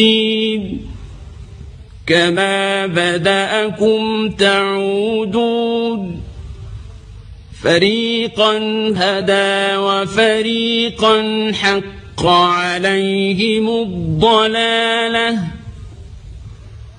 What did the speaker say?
كما بدأكم تعودون فريقا هدى وفريقا حق عليهم الضلالة